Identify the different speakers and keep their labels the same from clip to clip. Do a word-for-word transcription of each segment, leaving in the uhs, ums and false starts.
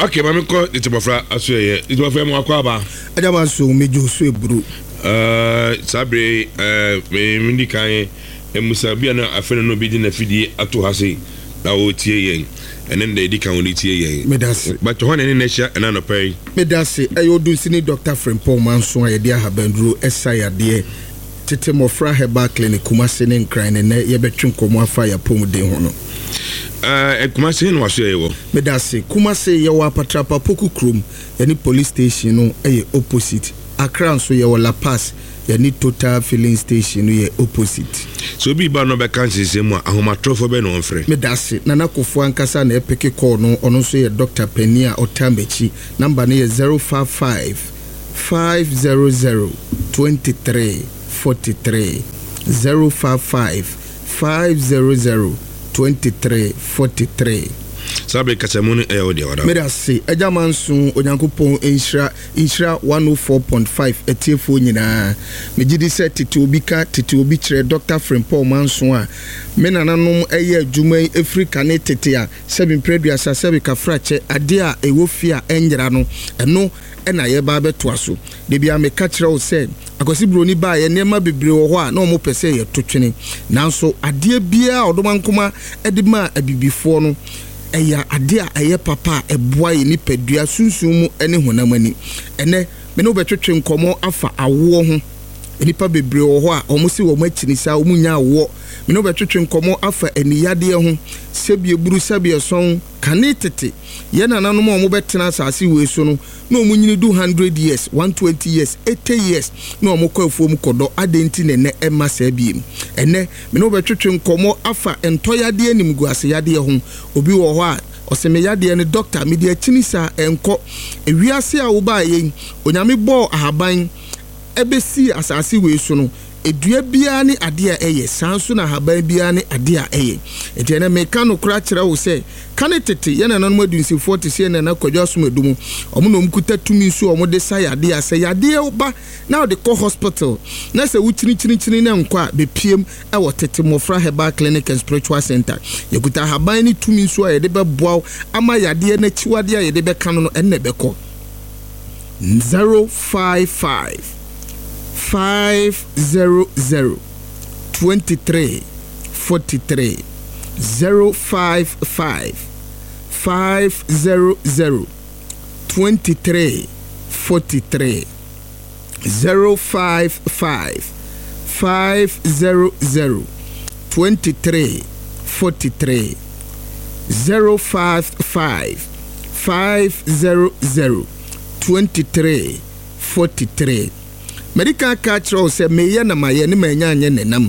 Speaker 1: Okay, mami ko iti bofra aso ye. Iti bofra mo akwa ba.
Speaker 2: Aja ma so mejo so eburu.
Speaker 1: Eh sabre eh me ndi kan emusa bia na afene no bi di na fidi ato ha sei. Na o tie yen. Enen de di kan oni tie yen.
Speaker 2: Medase.
Speaker 1: But ho na ne hia na no pay.
Speaker 2: Medase ayo dun sini Doctor Frimpong Manso ye dia habandru esaya de tete mofra heba clinic Kumase ne nkran ne ye betwe nkomo afa ya pomuden ho no.
Speaker 1: Eh Kumase no waso ye wo.
Speaker 2: Medase Kumase ye wa patrapa poku krom ye ni police station no eye opposite. Accra nso ye wo La Paz ye ni Total filling station no ye opposite.
Speaker 1: So bi ba no be kan sese mu ahomatrofo be no mfre.
Speaker 2: Medase nana kofo ankasa na epeke call no ono nso ye Doctor Penia Otambechi number no ye zero five five five zero zero two three four three zero five five five zero zero two three four three.
Speaker 1: Sabe kasamuni e odi wada.
Speaker 2: Medase ejamansun onyankopon inshira inshira one oh four point five etiefo nyina megidi se tete obi ka tete obi kire Doctor Frimpong Manso a menananom eye adwuma Africa ne tete a seven preduasa seven kafrache ade a ewofia enjira no eno ena ye ba beto aso de bia me ka kire wo se akosi broni ba ye nema bebre wo ho a na omo pese ye totwene nanso ade bia odomankoma edima abibifo no eya ade a eye papa eboa ye ni padua sunsun mu ene honamani ene me no betwetwe nkomo afa awo ho enipa bebre wo ho a omo si wo machinisa wo munya awo me no betwetwe nkomo afa eniyade ho sebie buru sebie son kane tete ye nananom omo betena asase we so no na omo nyini do one hundred years one hundred twenty years eighty years na omo kwafuo mu kodo adenti ne ne ema sabiem ene me no betwetwe nkomo afa entoyade anim guase yade ho obi wo ho a oseme yade ne doctor media chinisa enko ewiase a wo ba ye onyame bo ahaban ebesi asase we so no edua bia ne ade a eye sanso na haban bia ne ade a eye enti na meka no kura kire wo se kane tete ye na nanom adunsi forty se na na kwadwa som adum omo no mkuta tumi nso omo de sa yade a se yade oba na de ko hospital na se wuchini chini chini na nkwa be piem e wo tete mofra heba clinic and spiritual center ye kuta haban ni tumi nso a ye de be boa ama yade na chiwade a ye de be kan no enne be ko zero five five five zero zero two three four three zero five five five zero zero two three four three zero five five five zero zero two three four three zero five five five zero zero two three four three. Medical culture say meye na maye ne manyanye nenam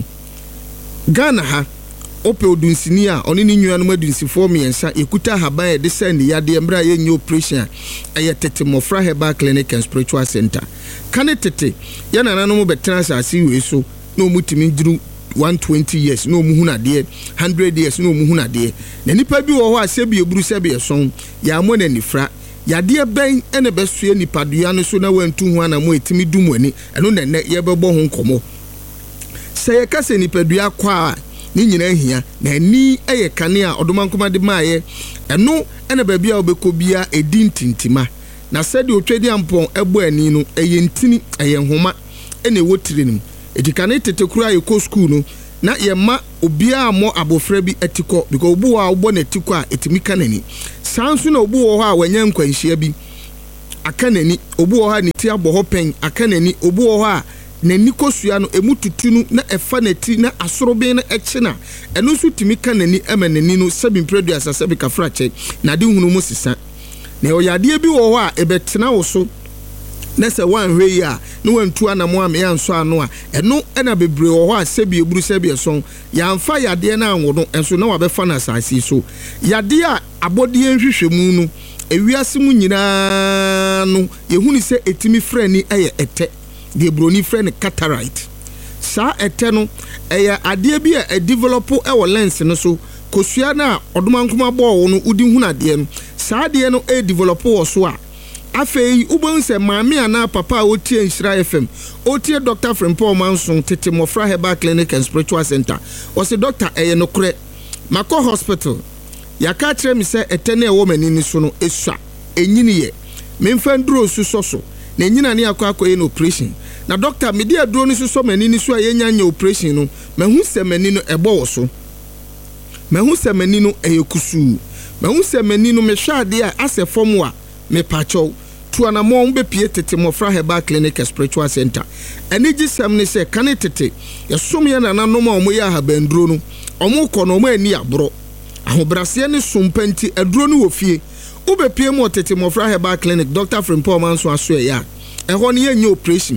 Speaker 2: Ghana ha ope odunsini a oni ni nnuanu madunsi fo miensa ekuta haban e de send yade mbra ye nyi operation aye tete mofra heba clinic and spiritual center kane tete ya nananom betena asase we so na omutimi nduru one hundred twenty years no mu hunade one hundred years no mu hunade na nipa bi wo ho asebi eburu sebi eson ya mo na nifra yade ben ene besue nipadua no so na wantu hu ana mo etimi dumani eno na ne ye bebo ho nkomo seye kase nipadua kwa ni nyina hia na ni eye kane a odomankoma de maaye eno ene ba bia obekobia edintintima na sede otwedi ampon ebo ani no eye ntini eye nhoma ene wotire nim edikane tetekura ye ko school no na ye ma obia mo abofra bi etiko because obu wa obo na etiko a etimi kanani sanso na obu wo ho a wanya nkwanhia bi akanani obu wo ha ne ti abo ho pen akanani obu wo ho a nani kosua no emututu no na efa na ti na asorobe na eche na eno so timi kanani emanani no seven produce asabe kafrache na de hunu mo sisa na oyade bi wo ho a ebetena wo so na se wan hwe ya no wantu anamo am ya nso ano a eno ena bebre wo ho a sebi eburu sebi eson ya mfa yade na anwo no enso na wabefa na asasi so yade a abodie nhwehwemu no ewiase mu nyina no yehuni se etimi frani eye ete de broni frani cataract sa ete no eye ade bi a develop e wo lens no so kosua na odomankoma bo wo no udi hunade no sa ade no e develop wo so a afei ubon se maami ana papa otie Nshira F M otie Doctor Frimpong Manso tete mofra heba clinic and spiritual center o se doctor eye no kure mako hospital yaka kire mi se etene e wo mani ni so no esua enyini ye memfa nduro suso so na enyina ne akọ akọ no operation na doctor me de aduro ni suso mani ni so ayenya nya operation no mahu semani no ebo wo so mahu semani no eyekusu mahu semani no me hwade a ase fom a me pacho tuana mo mbe pie tete Mofra Herbal Clinic Spiritual Center eni gisem ni se kane tete ye som ye nananom a omo ya habanduro no omo kọ no omo ani abro ahobrase ne sompanti aduro no wo fie ube pie mo tete Mofra Herbal Clinic Doctor Frimpong Manso aso ya eho ne ye operation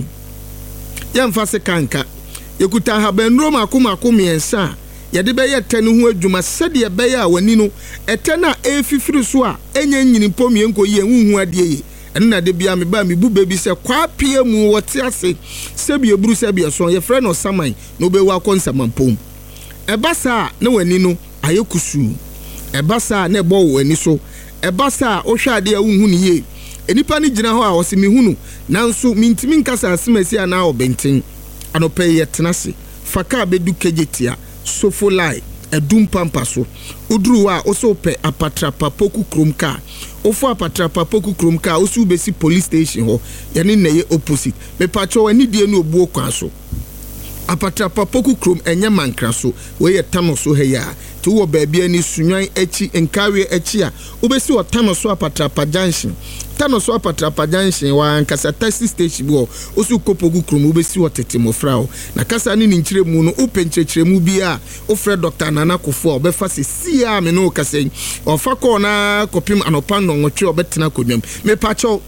Speaker 2: ye mfa se kanka yekuta habanduro makoma akomiensa ye de be ye tane ho adwuma sede ye be ya wani no etena efifiri so a enya nyini pomie nko ye hunhu ade ye na de bia me ba me bu baby se kwa pie mu wote ase se bia buru se bia so ye frɛ no saman no be wa konsamanpom eba sa na wani no ayekusu eba sa na ebo wani so eba sa o hwade a unhu ne ye enipa ne gina ho a wose me hunu nanso mintimi nkasa asemasi ana obenten anope ye tenase faka bedu kejetia sofolai edum pampa so uduru wa oso pe apatrapa poku kromka ofo apatrapa poku kromka osu besi police station ho yani na ye opposite me pacho wani die no obuo kwa so apatrapa poku krom enye mankra so we ye tano so he ya ti wo baabi ani sunwan echi enkawe echi a obesi wo tano so apatrapa junction tano so apatrapa junction wa ankasa taxi station bo osu kopogu krom obesi wo tete Mofra o na kasa ni nkyire mu no openkyekire mu bi a ofre Doctor Nana Kofo obefa se sia me no kasa ofa ko na kopim anopa no nwotwe obetena konwam me pacho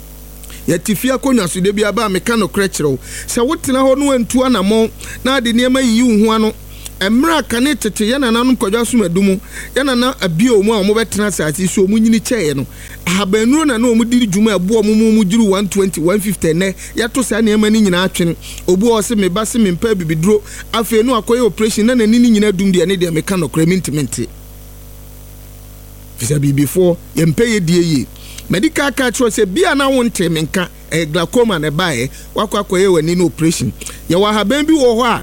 Speaker 2: yatifia konwa so de bia ba meka no krechero se wotena ho no antu anamo na de niema yi hu ano emra kane tete yana nanu kodwa so madumu yana na abio mu a mo betena sati so mu nyini cheye no ahabanuro na na o mu diri dwuma abo mu mu jiru one twenty one fifty ne yato sa niema ni nyina atwen obu o se me ba se me mpa bibiduro afi no akoye operation na na ni nyina dum de ne de meka no kremintmente fisa bi before ye mpa ye die ye medical catch say bia na wonte menka e glaucoma ne bae wakwa koye wani no operation ye wa haban bi wo ho a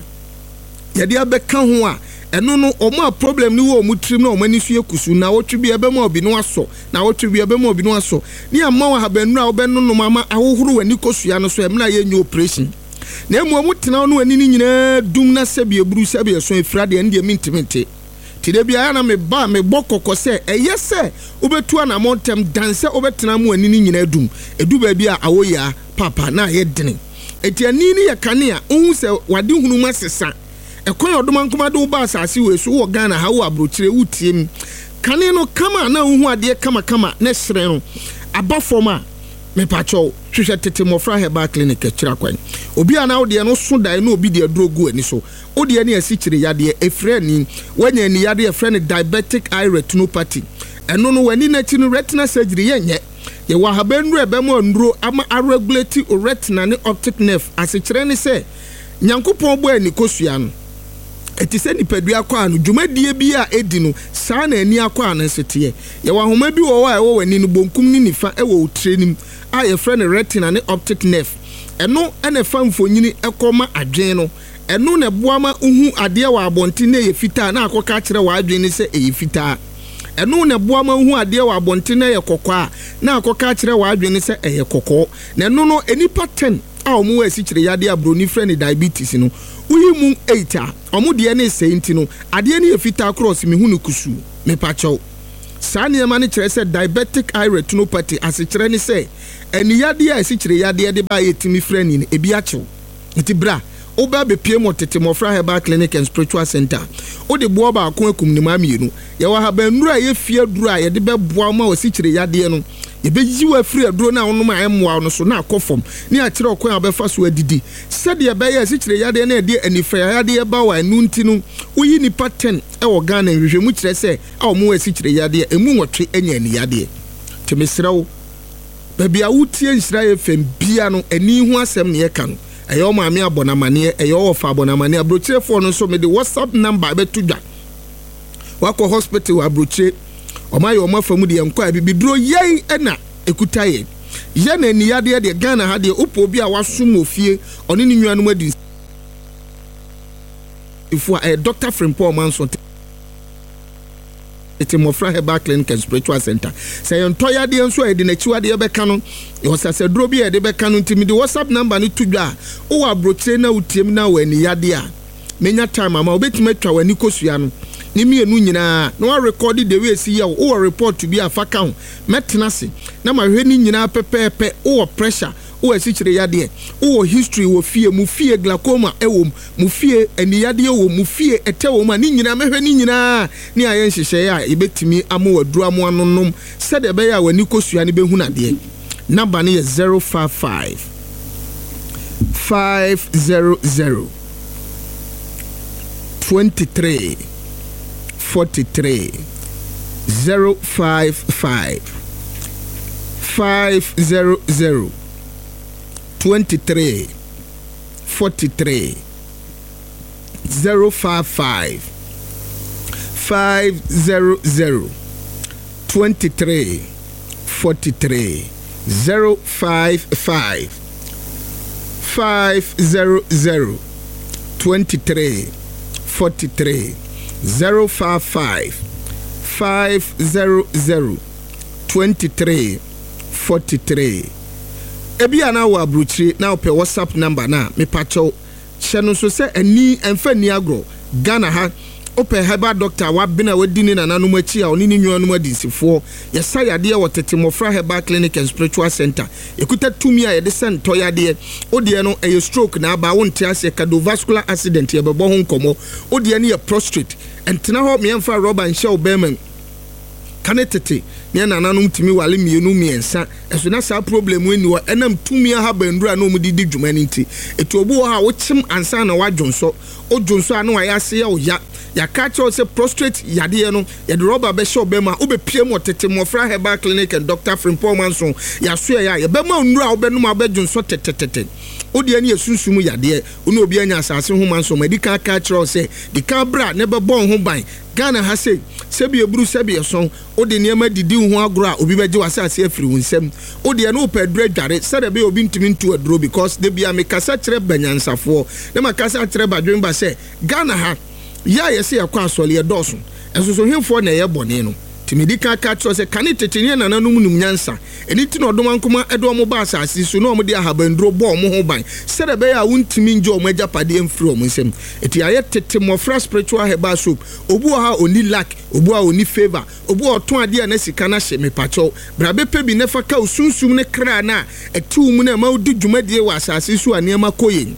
Speaker 2: ye de abeka ho a eno no omo a problem ni wo mu trim na omo ani so ekusu na wotwe bi ebe ma obi no aso na wotwe bi ebe ma obi no aso ni amma wa haban nu a obe no no mama ahohoro wani kosua no so emna ye nyu operation na emu amu tena no wani ni nyina dum na se bi eburu se bi so efrade en de mintimente tide bia na me ba me bokoko se eye se obetu ana montem danse obetena mu ani ni nyina dum edu ba bia awoya papa na ye dene eti ani ni ye kane a ohun se wade hunu masesa ekon odoma nkoma de ba asase we so wo Ghana ha wo abrochire wutiem kane no kama na ohun ade kama kama na sere no abafoma me pacho hwehwe tete Mofra Herbal Clinic kira kwan obi ana wo de no so dai na obi de drogu ani so wo de ani asikire yade efre ni wanya ni yade efre ni diabetic eye retinopathy eno no wani na chi no retina surgery yenye ye wa habanru ebemo nduro ama regulate o retina ni optic nerve asikire ni se nyankopon bo ani kosua no eti se ni padua kwa no dwumadie bi a edi no saa na ani akwa no sete ye wa homa bi wo wa e wo wani no bonkum ni nifa e wo trenim a ye frɛ ne retina ne optic nerve eno ene fa mfonyini ekoma adwen no eno ne boama uhu ade wa abonti na ye fita na akoka kire wa adwen ne se e fita eno ne boama uhu ade wa abonti na ye kokwa na akoka kire wa adwen ne se e kokko na eno no enipa ten a omu wa si kire yade abroni frɛ ne diabetes no uyi mu eight a omu de ne senti no ade ne ye fita cross me hunu kusu me pacho sani ema ne kire se diabetic eye retinopathy asikire ne se eni yade a asikire yade de ba yetimi frɛ ni ebi achew enti bra oba be pie mo tete Mofra Herbal Clinic and Spiritual Center o de boa ba akon akum ni ma mienu ye wa habanuru a ye fie duru a ye de be boa ma asikire yade no ye be yiwa free aduro na wono ma emwa no so na akofom ni a kire okon abefa so adidi sede ye be ye asikire yade na de anifa yade ye ba wa anu nti no uyi ni pattern e wo Ghana hwehwemu kire se a omo asikire yade emu nwotwe enya ni yade temesrawo baby a wutie nsira ye fem bia no ani hu asem ne ye ka no eyo maami abonamane eyo ofa abonamane abrochire fo no so me de WhatsApp number betudwa wako hospital abrochire omaye omafamu de enko bibiduro yei ena ekuta ye ye na ni yade de Ghana ha de opo bi a wasom ofie oni ni nnuanu adi ifo a Doctor Frimpong Manso tete mofra herbal clinic and spiritual center say yentoya de nso e de na chiwa de beka no e osase dro bi e de beka no ntimi de WhatsApp number no tudwa o wa brotre na utiem na wani yade a menya time ama obetime atwa wani kosua no ni mienu nyina na wa record the way see ya o report to be afaka ho metenase na ma hwe ni nyina pepepe o pressure o asichire yade o history wo fie mu fie glaucoma ewo mu fie eni yade wo mu fie etewo ma ni nyina mehwe ni nyina ni ayen hihye ya ebetimi amo waduru amo anonom se de be ya wani kosua ne behu na de number ne zero five five five zero zero twenty-three forty-three zero five five five zero zero twenty-three forty-three zero five five five zero zero twenty-three forty-three zero five five five zero zero twenty-three forty-three zero five five five zero zero twenty-three forty-three. Ebi ana wa bruchiri na ope WhatsApp number na me pacho cheno so se ani emfa ni agro Ghana ha ope herbal doctor wa bina wadini na nanu machi a oni ni nwanum adisifo yesa yade wo tete mofra herbal clinic and spiritual center ekuta tumi a yede sento yade ode no e stroke na aba wonte ase cardiovascular accident ye bebo ho nkomo ode ne ye prostrate entena ho me emfa rubber nhye obema kanetete ne nananum timi wale mienu miensa eso na sa problem weni wo enam tumi ha bandura na omudidi dwumani nti etu obu ha wo chim ansa na wadwonso odwonso anu wa yase ya oya ya kacho se prostrate yade no ye de rubber be show bema obepie mo tete mofra herbal clinic and Doctor Frimpong Manson ya so ya ye bema onura obenum abedwonso tetetete odi ani esunsumu yade oni obi anya asase ho manso medical kacho se di kabra ne be bon ho ban Ghana ha say sebi eburu sebi eson odi niema didi ho agro a obi beje wasase afiri hunsem odi eno pedre dware sede be obi ntimi ntu adro because de bia me kasa kire banyansafo ne makasa kire badwemba se Ghana ha ya yesi yakwa asole ye doso enso so hemfo na ye bone no timidika ka tro se kane tetenie na nanum num nyansa eni ti no odom ankoma edo mo ba asase so no mo de ahabandro bo mo ho ban sede be ya wuntimi nje o majapade emfiri o nsem eti aye tete mofra spiritual herbal soap obu ha oni lack obu ha oni favor obu oton ade na sika na hye me pacho brabe pe bi nefa ka usunsum ne kra na etu mu na ma odi dwumadie wa asase so anema koyen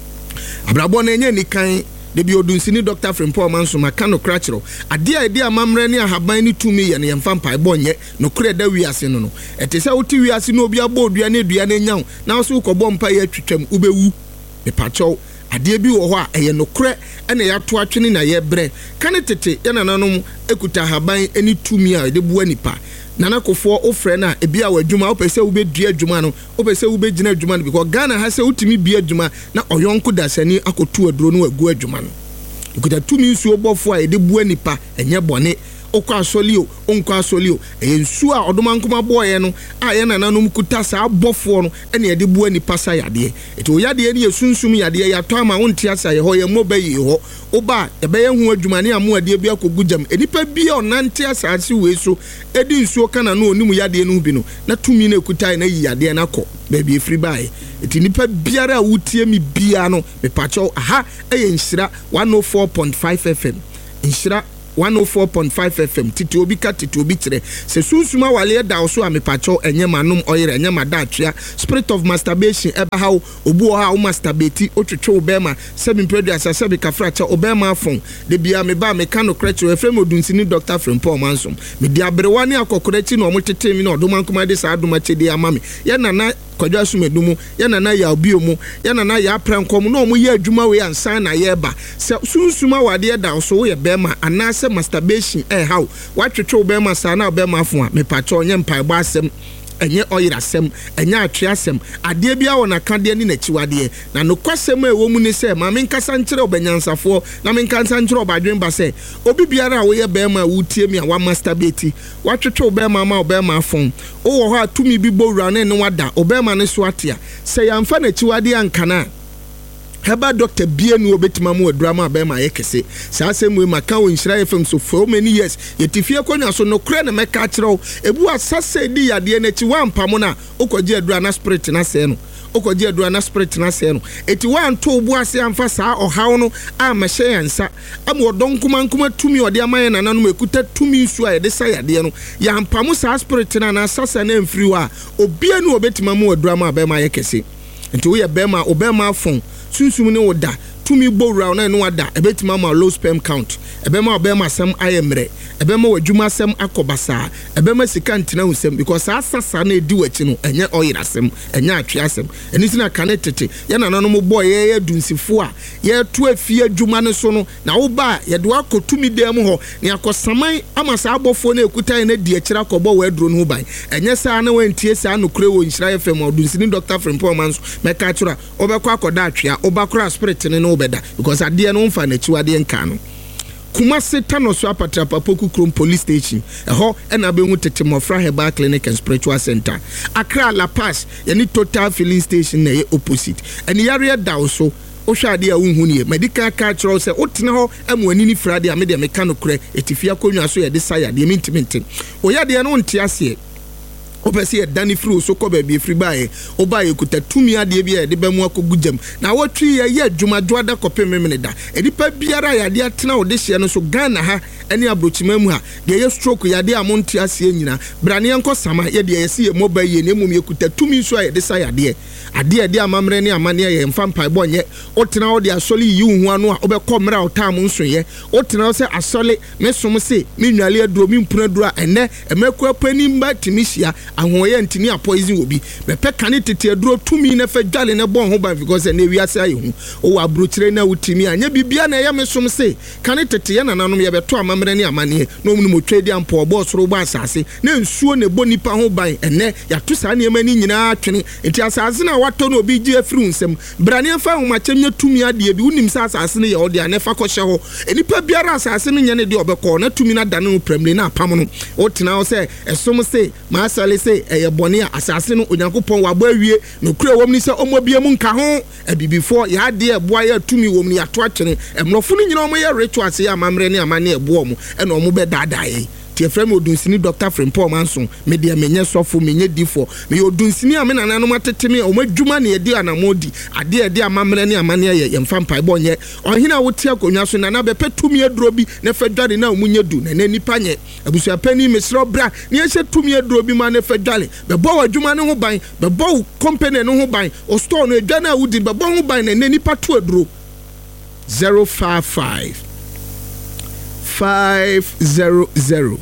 Speaker 2: abrabo na enye nikan de bi odunsini Doctor Frimpong Manson makano krachiro ade a ide amamre ne ahaban ni tumi ye ne yemfa mpa bonye no kre da wiase no no etese oti wiase no obi abo odua ne dua ne nyaw na so ukobọ mpa ye twetwam ubewu me pacho ade bi wo ho a eye no kre ene ya to atwene na ye bre kane tete ye nananom ekuta ahaban eni tumi a de buwa nipa nana kofo ofre na ebia wadwuma opese wo be dua adwuma no opese wo be gina adwuma no because Ghana ha se utimi bia adwuma na oyonko dasani akotu aduro no agu adwuma no ikuta tumi nsu obofo a ede bua nipa enye bone okwa asolio onko asolio ensu a odomankoma boye no a ye nananum kuta sa abofo no ene ede bua nipa sa yade eto yade ne yesunsum yade ya to ama wonte asa ye ho ye mobayi ho oba ebe ye hu adwuma ne amu ade bia kogujam enipa bia onante asase we so edi nsuo kana no onimu yade no bi no na tumi na kuta na yi yade na ko baby efri bae eti nipa biara wutie mi bia no me pacho aha eye nhyira one oh four point five F M nhyira one oh four point five F M titi obi ka titi obi kire se sunsuma wale da so amepacho enye manum oyere enye madatwea spirit of masturbation eba ha obu ha o masturbate otwetwe obema seven predators asabe kafracha obema afon de bia me ba me kano krecho efrem odunsini Doctor Frimpong Manson me dia brewani akokorechi no omotete mi no odomankoma de sa adoma chede amame ye nana kwadwa sumedumu ya nana ya obiomu ya nana ya prankom no omu ye adwuma we ansan na ye ba se sunsuma wade da so ye bema anase masturbation eh how watwetwe obema sa na obema afo a me pacho onye mpaeba asem enye oyira sem enye atwe asem ade bia wona kade ni na chiwade na no kwasem e wo mu ni se ma men kasa nkyere obanyansafo na men kasa nkyere obadwenba se obi biara wo ye bema wutie mi a wa masturbate watwetwe obema ma obema afon o wo ho atumi bi bowura ne ne wada obema ne so atia se yamfa na chiwade ankana heba doctor bia nu obetima mu adurama ba ma yekese saa asem we maka wo Nhyira F M so for many years yetifie kwanya so no kure na meka kyerɛw ebu asase di yade na chi wampam na okoje adura na spirit na se no okoje adura na spirit na se no eti wan to obu ase amfa saa ohaw no a mahye yansa am odon kuma kuma tumi ode amaye na nanom ekuta tumi su a yede sa yade no yampam saa spirit na na asase na mfiri wa obia nu obetima mu adurama ba ma yekese enti wo ye bema obema fon sunsum ne woda tumi bowra na no wada ebetima ma low sperm count ebema obema sam ayemre ebema wadwuma sam akobasa ebema sika ntena husem because asasa na edi wachi no enye oyirasem enye atweasem eni sina kanetete ya na nanom boy ye dunsifo a ye to afie adwuma ne so no na wo ba ye de akotumi dem ho ne akosaman amasa abofo na ekutan na di akira kobo wa aduro no ban enye sa na wantie sa no kure wo Nhyira F M odunsini Doctor Frimpong Manso meka kyura obekwa akoda atwea obakura spirit ne no beda because ade no mfa na chiwade nka no Kumasi Tanoso Apatrapa Poku Krom Police Station eho ena be hu tete Mofra Herbal Clinic and Spiritual Center Accra La Paz yani Total Filling Station na ye opposite eni area da so ohwade a wonhu ne medical cultural say otena ho amwani ni frade a me de meka no kure etifia konwa so ye de saya de mintimenti oyade no nte ase opesi e dani fru so ko ba bi fri bae obaye kuta tumi ade bia de ba mu akogujam na wotwi ye ye adwumadwo ada kopem memene da edipa biara ya de atena ode hye no so Ghana ha eni abrochima mu ha de ye stroke ya de amonti ase nyina brane enko sama ye de ye se ye mobile ye nemum ye kuta tumi so ye de sa ya de ade de amamre ne amane ye mfa mpai bonye otena ode asole yi hu anu a obekọ mra otam nso ye otena se asole mesom se menwale aduro mi mpuna duro ene emekọ pani mba timisia ahoye ntini a poison obi bepe kane tete aduro tumi na fa dwale ne bon ho ban because na wiase aye hu o wa brochire na utimi anya bibia na ye mesom se kane tete ye nananom ye beto amamre ne amane no mu mo twedi ampo obo soro bo asase na nsuo ne bo nipa ho ban ene ya to sa ne mani nyina atwene enti asase na wato no obi gi afiri nsem brane fa ho ma chemnya tumi ade bi unim sa asase ne ye ode ane fa ko hye ho enipa biara asase ne nyane de obekọ na tumi na dane no premle na apam no o tena ho se esom se ma asale se eye bone a asase no Onyankopon wabo awie no kure wom ni se omobie mu nka ho abibifo ya de eboa ya tumi wom ni ato atwene emlofo ni nyina omo ye rituals ya amamre ne amane ebo omo ena omo be dadaye tie frem odunsini Doctor Frimpong Manso me de menye sofo menye difo me odunsini ame nananom ateteme omo adwuma ne de anamodi ade ade amamre ne amane ye yemfa mpai bonye ohina wotia konwa so nana bepe tumi aduro bi ne fedwale na omunye du na nipa nye abusua pani mesro bra ne ye tumi aduro bi ma ne fedwale bebo adwuma ne ho ban bebo company ne ho ban o store no edwa na wudi bebo ho ban na nipa to aduro zero five five five zero zero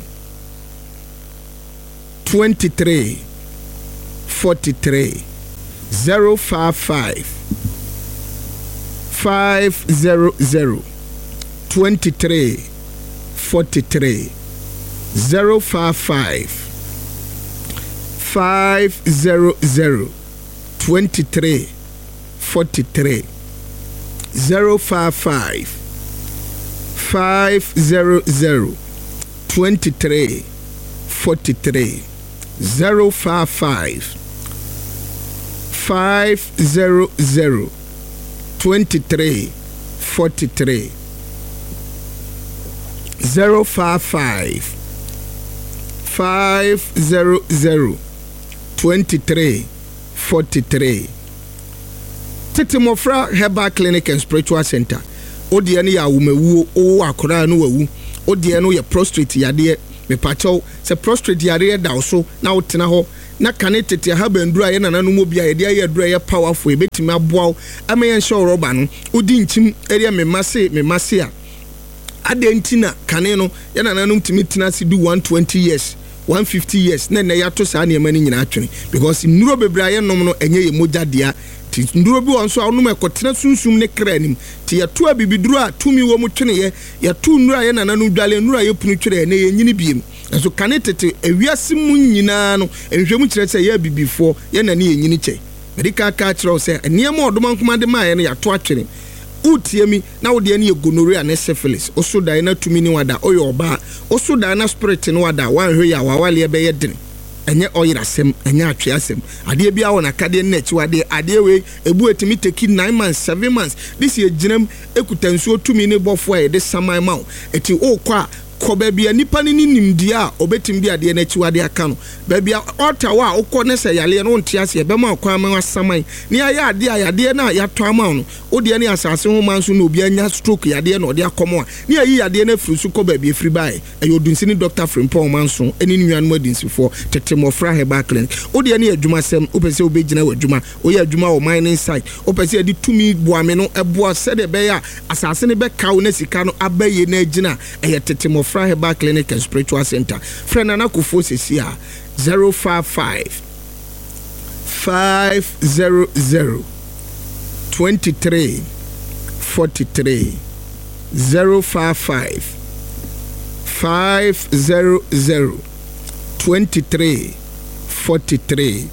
Speaker 2: twenty-three forty-three zero five five five zero zero twenty-three forty-three zero five five five zero zero twenty-three forty-three zero five five five zero zero twenty-three forty-three zero five five five zero zero twenty-three forty-three zero five five five zero zero twenty-three forty-three Tete Mofra Herbal Clinic and Spiritual Center odi ene ya wumewu o akora no wawu odi ene ye prostrate yade me pacho se prostrate yade da so na wotena ho na kane tete ha bandura ye nana no mo bia ye de ye dura ye powerful e betimi aboa ama ye show roba no odi nchim area me mase me mase a adentina kane no ye nana no ntimi tina si do one hundred twenty years one hundred fifty years na na ya to sa na mani nyina atwene because nuro bebra ye nom no enye ye moja dia nduro bi won so anum ekotena sunsum ne kranim ti ya to abibiduro a tumi wo mu twene ye ya to nura ye nananu dwale nura ye punu twere ne ye nyini biem so kane tete ewiase mu nyina no enhwemu kire se ye bibifo ye na ne ye nyini che medical culture se eniam odoma nkoma de ma ye ne ya to atwene utiemi na wo de ne ye gonorrhea ne syphilis oso dan na tumi ni wada oyo oba oso dan na spirit ni wada wan hwe ya wawale be ye dene enye oil asem enye atwe asem ade bia wona kade na echi wade ade we ebu etimi take nine months seven months this year ginam ekutansuo tumi ne bofo e de saman ma eti o kwa koba bia nipa ni nimdia a obetim bia de na echi wade aka no ba bia otawa okọ ne se yale no ntia se be ma kwa ma saman ni aya ade ade na ya to ama no o de ne asase ho manso na obi anya stroke yade na ode akomo a ni ayi yade na furu su koba bia free by e yodunsi ni Doctor Frimpong manso eni nwan mu adinsifo tetemofra Herbal Clinic o de ne adwuma sem o pese obegina wadwuma o ye adwuma o mining site o pese edi tumi boame no eboa se de be ya asase ne be kawo na sika no abaye na agina e ye tetemofra Herbal Clinic and Spiritual Center. Friend Anakufo Sesia zero five five five zero zero twenty-three forty-three zero five five five zero zero twenty-three forty-three.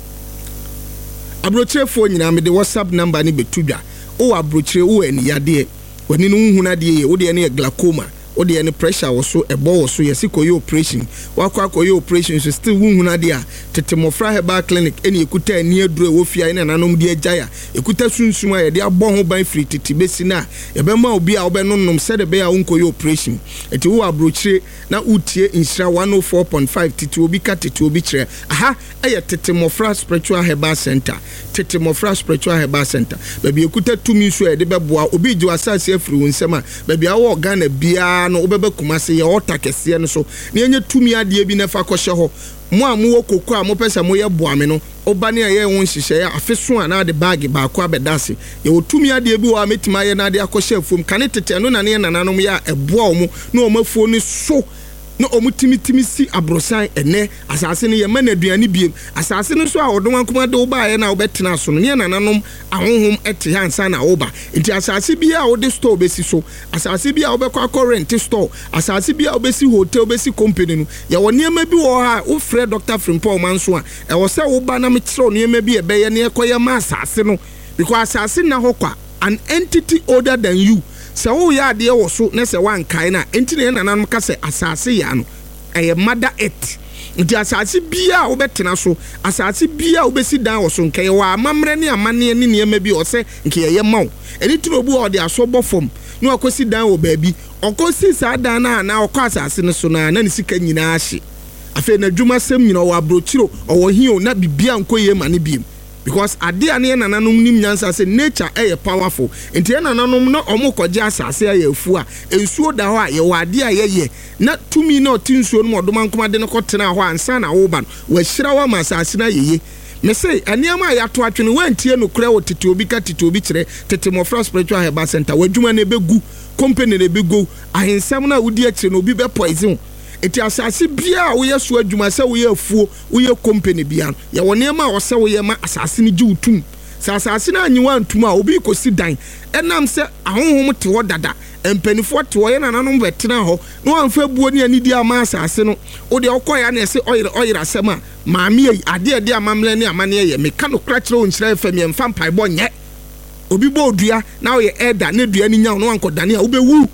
Speaker 2: Abrochire phone nyina me de WhatsApp number ni betudwa. O abrochire wo eni yade. Wani no nhuna de wo de ne glaucoma. O de any pressure also a ball so yes koyo operation wakwa koyo operation so still wunhuna de a tetemofra Herbal Clinic eni ekuta ani aduro wo fia ina nanom de agya ekuta sunsum a ye de abɔ ho ban free titi besi na ye be ma obi a wo be nonnom se de be a wonkoyo operation eti wo abrochire na utie insira one oh four point five titi obi ka titi obi kire aha eye tetemofra Spiritual Herbal Center tetemofra Spiritual Herbal Center baby ekuta tumi so ye de beboa obi ji wasase afiri wonsema baby a wo Ghana bia no obebe kumase ye ota kese no so na enye tumi ade bi na fa kɔhye ho mo amu wo kokko a mo pese mo ye boame no oba ne ye won hihye ya afeso ana de bag ba ko abedase ye otumi ade bi wo ametima ye na ade akɔhye afum kane tete no na ne nananom ya eboa omo na omafuo ni so no omutimi timi si abrosan ene asase ne ye manaduane biem asase no so a odon ankoma de oba ye na obetena so no ne nananom ahonhom ete hansa na oba enti asase bia a ode store besi so asase bia obekwa current store asase bia obesi hotel obesi company no ye woni ema bi wo ha wo frɛ Doctor Frimpong manso a e wo sɛ wo ba na me kyerɛ no ema bi e be ye ne ekoye ma asase no because asase na hokwa an entity older than you. Se wo ya de wo so na se wan kai na enti ne nananum ka se asase ya no eye mother earth nti asase bia wo betena so asase bia wo besi dan wo so nkai wa amamre ne amane ne ne ma bi o se nkai ye maw eni turobu o de aso bofom no akosi dan wo baabi okosi sa dan na na okɔ asase ne so na na ne sika nyina ahye afi na dwuma sem nyina wo abrochiro o wo hio na bibia nkoye ma ne biem because ade ane nananom nim nyansa se nature eh powerful enti nananom no omo koje asase ya afu a ensuo da ho a ye wade a ye ye na tumi na otinsuo no odoma nkoma de no kotena ho ansa na wo ba no wa hyira wa masase na yeye me say aniama ya to atwene wantie no kura wo tete obi ka tete obi kire tetemofra Spiritual Herbal Center wadwuma na begu company na begu ahensam na wudi akire no obi be poison eti asase bia wo yeso adwuma se wo ye afuo wo ye company bia ya wone ma wo se wo ye ma asase ni ji utum sa asase na anyiwa antum a obi kosi dan enam se ahonhom te ho dada empanifo te ho ye nananom betena ho no amfa buo ne ani di ama asase no wo de okoya na se oyire oyire asem a maami ade ade amamle ne amane ye meka no kra kire onkyira efam ye mfa mpai bo nye obi bo odua na wo ye elder ne dua ni nya no ankodane a wo be wu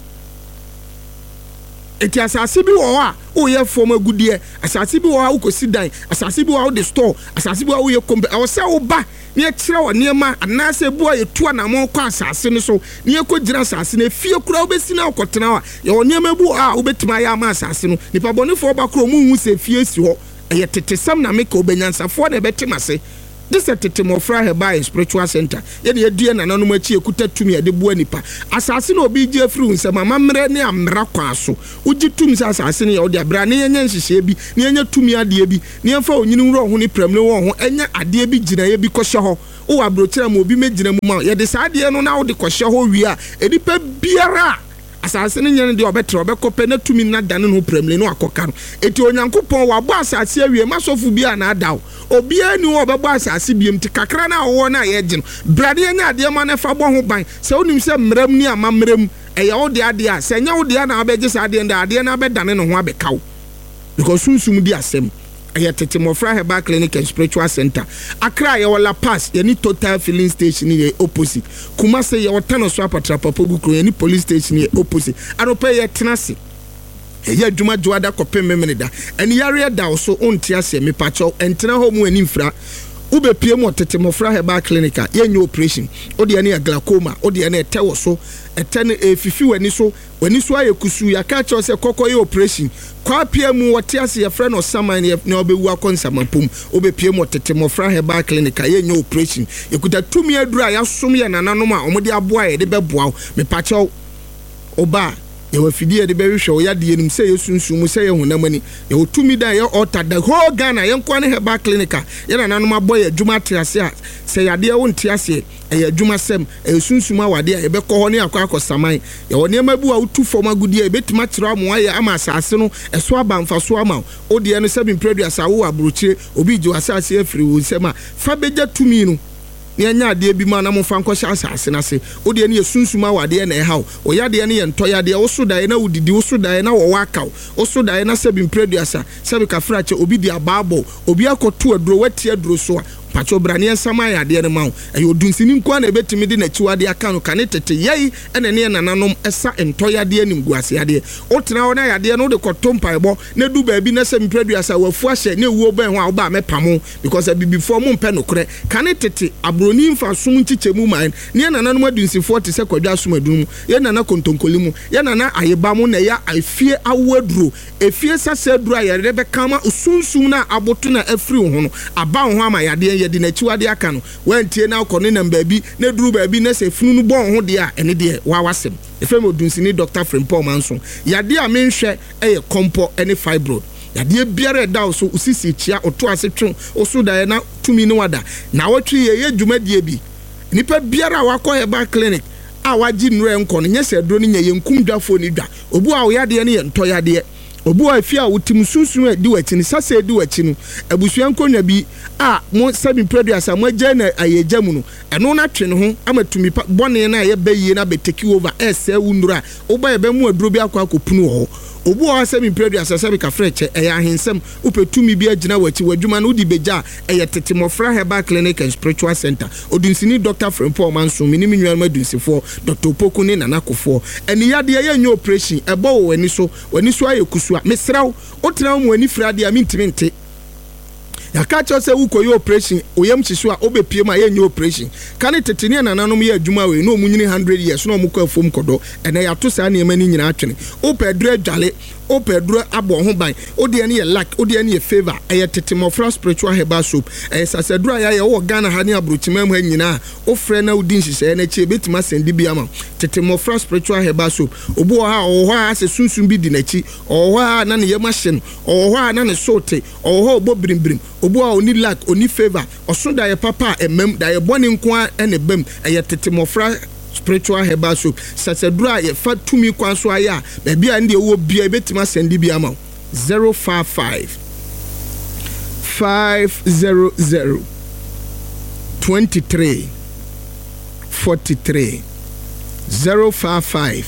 Speaker 2: eti asase bi wo a o ye form agudie asase bi wo a ukosi dan asase bi wo a de store asase bi wo a ye kombe o se wo ba ne kire wo niema anase bu a ye tu na mo kwa asase ne so ne ye ko gira asase ne fie kura obesi na okotena wa ye wo niema bu a obetima ya ma asase no nipa bonifo ba kro mu hu se fie si ho eye tetesam na meka obenyansafo na betimase. This is a tetemofra Herbal Spiritual Center. Yedi edie na nanom achi ekuta tumi ade bua nipa. Asase na obi je free unse mama mre ne amra kwa so. Uji tumi sa asase ne ode abra ne yenye nhihye bi, ne yenye tumi ade bi, ne yemfa onyini wuro ho ne premle wo ho enye ade bi gina ye bi kohye ho. Wo abrochira mo obi megina mu ma. Yedi sa ade no na wo de kohye ho wi a edipa biara asase ne nyane de obetre obekope na tumi na dane no premle no akoka no eti onyankopon wabo asase awie masofu bia na adaw obi ani wo obebo asase biem ti kakra na wo na ye gino brade nya ade ma na fa bo ho ban se onim se mram ni amamram eya wo de ade a se nya wo de na abeje sa ade nda ade na abedane no ho abekaw because sunsum di asem eya tetemofra Herbal Clinic and Spiritual Center Accra ye wala pass ye ni Total filling station ye opposite Kumase ye wotano so apatra papo gukro ye ni police station ye opposite arope ye tenase ɛyɛ adwuma dwoada kɔpem memene da ɛne yare da so onte ase me pacho entena ho mu ani mfra ube pie mo tete mofra heba clinic a yenye operation odi ane ya glaucoma odi ane etewo so etene efifi wani so wani so ayekusu ya ka che se kokko ye operation kwa pie mu wote ase ye frɛ no saman ye ne obewu akonsamapum ube pie mo tete mofra heba clinic a yenye operation yekuta tumi aduru a yasom ye nananom a omode aboa ye de beboa me pacho oba ye wafidie de behwehwe o yade enim se yesunsumu se ye honamani ye otumi da ye alter the whole Ghana ye nkwa ne heba clinic ye nananom aboy adwuma triase a se yade wo ntiase e adwuma sem e sunsumu awade a ye be ko ho ne akwa akosaman ye wo ne mabu a utu fom agudie e betima kira mo aye ama asase no eso abamfa so ama o de no seven produce awo abrochire obi ji asase afiri wo nsema fa beja tumi no nya ade bi ma na mo fa nkɔhyɛ asase na se o de ne yesunsuma wade na ɛhaw o yade ne yɛntɔyade o so dae na udidi o so dae na wo wakaw o so dae na sebi producer sebi ka frache obi di ababo obi akoto aduro wati aduro so a pacho brane nsama ya de ne ma e odunsini nko na ebetimi de na chiwade aka no kane tete yei ene ne nananom esa entɔyade anim guase yade o tena wo na yade no de kɔto mpaebɔ na du ba bi na sebi producer wafu ahye na ewuo ban ho a wo ba mepamo because bibifo mo mpɛ no korɛ kane tete abroni mfa sum nchichemu man ne nananom adunsifo te se kwadwa asomadum ye nana kontonkoli mu ye nana ayeba mu na ya afie awaduro efie sase aduro a yɛde bɛkama usunsum na aboto na afiri ho no aba ho ama yade yɛde na chiwade aka no wantie na akɔne na baabi na duru baabi na se funu no bɔn ho de a ɛne de wa wasem efem odunsini Doctor Frimpong Manson yade a menhwɛ ɛyɛ kompo ɛne fibroid yade biara da so usisi chia oto asetwe oso da na tumi ne wada na wotwe ye dwumadie bi nipa biara wakɔ heba clinic a waji nure nkɔ no nyese dro ne nya yenkum dwafo ni dwa obu a wo yade ne yento yade obu a fia wotim sunsun adi wachi ni sase adi wachi no abusua nkonwa bi a mo seven producer mo agya na ayegya mu no eno na twe ne ho amatumi bɔne na ye bayie na beteki over ese wundura oba ye be mu aduro bi akɔ akopunu ho obu a seven producer sebi ka freche e ya hensem upetumi bi agina wachi wadwuma no di beja e ye tete mofra heba clinic and spiritual center odunsini Doctor Frimpong Manson minimi nwan madunsifo Doctor Opoku ne nanakofo eni yade ye nyo operation e bo wani so wani so ayekusu a mesraw otena mu ani frade a mintimi nte ya kacho se wuko yo operation oyam chiso a obepie ma ye nyo operation kane tetene nananom ye adwuma we no munyini one hundred years no mu ko afom kodo ene ya to sa ne mani nyina atwene opedru adwale opedru abo ho ban odi ene ye lack odi ene ye favor e tete mofra spiritual herbal soap e sasedru ya ye wo Ghana ha ne abrochima mu nyina ofre na udi nhise na chi betima sendi bi ama tete mofra spiritual herbal soap obo ha o ha se sunsun bi di na chi o ha na ne ye machine o ha na ne sote o ha obo brimbrim obo a oni lack oni favor oso da ye papa emem da ye boni nko a ene bem e tete mofra spiritual herbal soap sasedura ye fa tumi kwanso aya ba bia ndi wo bia betima sendi bia ma zero five five five zero zero twenty-three forty-three zero five five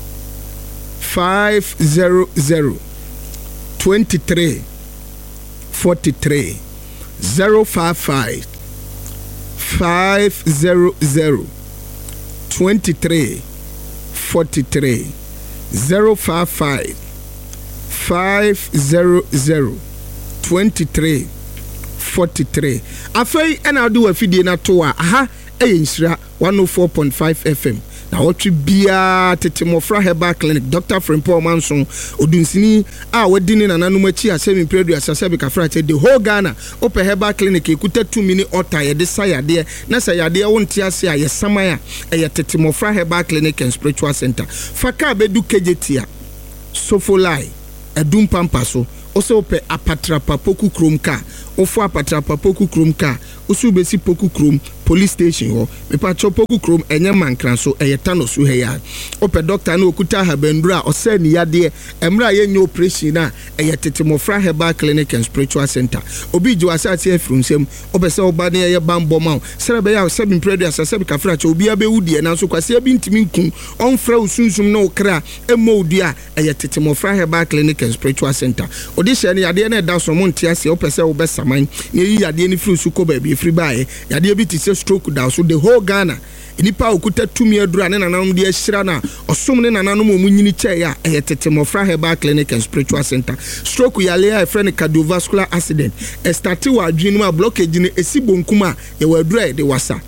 Speaker 2: five zero zero twenty-three forty-three zero five five five zero zero twenty-three forty-three zero five five five zero zero twenty-three forty-three afei ena do afidie na to a aha eyinshira one oh four point five F M na wotwe bia tete mofra heba clinic Doctor Frimpong Manson odunsini a wadini na nanum achi asemi producer sebi ka frache the whole Ghana ope heba clinic ekuta two minute order ye de sayade na sayade wonte ase a ye samaya e tete mofra heba clinic and spiritual center faka bedu kejetia sofolai edum pampaso oso ope apatrapa poku krom ka ofo apatrapa poku krom ka osu besi poku krom police station ho me pa cho poku krom enye mankran so eyeta no so heya ope doctor na okuta habendura ose ni yade emra ye nyo operation na eyetete mofra heba clinic and spiritual center obi jo asate afrunsem ope se oba ne ye bambo ma serebe ya seven producer sebi ka fra cho obi abewudi na so kwase bi ntimi nkun onfra usunsum na okra emo odua eyetete mofra heba clinic and spiritual center odi hye ne yade na da so monte ase ope se obesaman ne yi yade ne fru su ko ba bi fri baaye yade bi ti se stroke da so the whole Ghana nipa okuta tumi adura ne nananom de ahyira na osom ne nananom omu nyini kyɛ ya ɛyɛ tete mofra herbal clinic and spiritual center stroke yale a friend cardiovascular accident estati wa adwinu a blockage ne esi bonkum a yɛ wa adura de wasa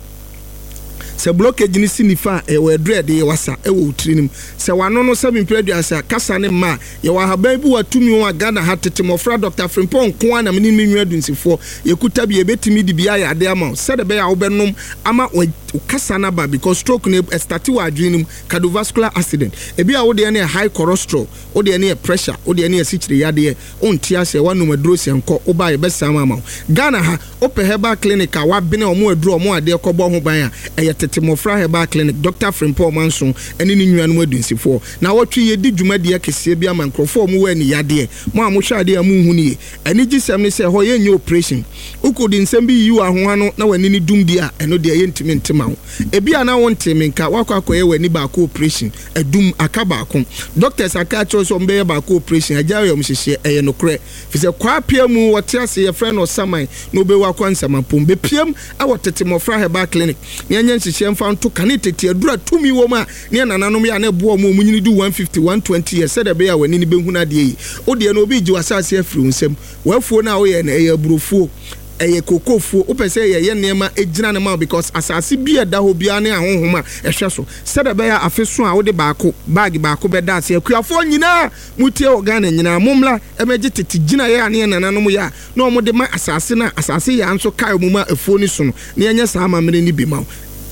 Speaker 2: se blockage ni sinifa e we dread ye wasa e wo trinim se wano no seven preduasa kasa ne ma ye wa haban bi watumi wa Ghana hatete mofra Doctor Frimpong ko na meni menwa dunsifo ye kuta bi e betimi di bia ya de ama se de be ya wo benom ama kasa na ba because stroke ne start wa adwenum cardiovascular accident e bia wo de ne high cholesterol wo de ne pressure wo de ne sichire yade onti ase wanum aduro se nko wo ba ye be sama ma Ghana ha ope herbal clinic a wa bene omo aduro omo ade kobo ho ban a e Timofra Herbal Clinic Doctor Frimpong Manson eni ni nnuanu adunsifo na wotwe ye di dwumade akese bia mankrofo mu wani yade mo a mo hwade amu hu ni eni gisem ne se ho ye nye operation ukodi nsem bi yi ahoha no na wani ni dum dia eno de ye ntimi ntima ho ebi ana wonte menka wakwa akoye wani ba ko operation adum akaba ko doctors aka cho so mbe ba ko operation ajayo yom hyehye eye no kre fi se kwa pia mu wote ase ye friend no saman no be wakwa nsama pom be piem a wote Timofra Herbal Clinic nyenye hyehye mfa nto kanetete adura tumi wo ma ne nananom ya na bo mo munyini du one fifty one twenty years said be ya wani ni behu na de yi o de no obi ji wasase afiri nsem wafuo na wo ye na eye burofuo eye kokofuo opese ye ye nema ejina ne ma because asase bia da ho bia ne ahohoma ehwe so said be ya afeso a wo de baako bag baako be da ase akuafo nyina mutie organ nyina momla emeje tete gina ye ane nananom ya na omo de ma asase na asase ya nso kai omuma afuo ni so no ne enye saa mamre ni bi ma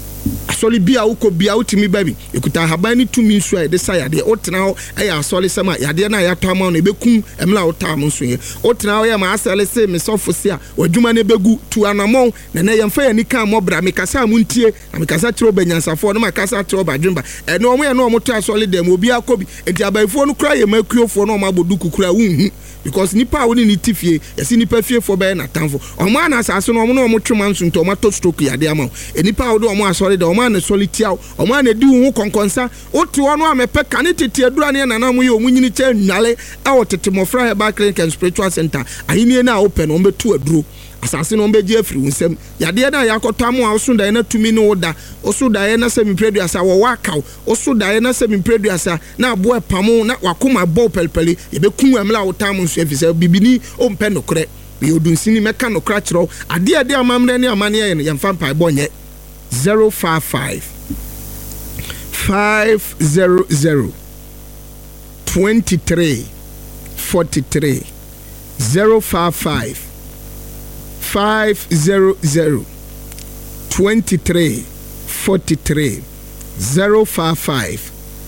Speaker 2: asoli bia uko bia utimi baby ekuta habani tumi nso e de sayade otena ho e asoli sema yade na ya tama no ebekun emla otam nso ye otena ho ye ma asale se me sofo se a wadwuma ne begu tu anamon na na yemfa ya nika mobra me kasa muntie na me kasa tiro banyansafo no ma kasa tiro badwumba e no omo ye no omo to asoli dem obi akobi enti abaifo no kra ye makuofo no ma bodu kukura wunhu because nipa woni ni tifie yesi nipa fie fo be na tanfo omo ana asase no omo no omo twema nso nto omo to stroke yade ama e nipa wo do omo asoli de omo ana solitiao omo ana di hu konkonsa otu ono amepe kanetete adura ne nana mo ye omunyini cha nwale a wotete Timofra Herbal Clinic and Spiritual Center ahini na open ombe tu aduro asase no mbe je afiri unsem yade na yakota mo a osunda na tumi no da osunda na semi preduasa wo wakaw osunda na semi preduasa na abo epamo na wakoma bo pelpele ye be kun amla wotam nso afise bibini o mpe nokre be odunsini meka nokra kiro ade ade amamre ne amane ye yemfa mpa bonye zero five five five zero zero twenty-three forty-three zero five five five zero zero twenty-three forty-three zero five five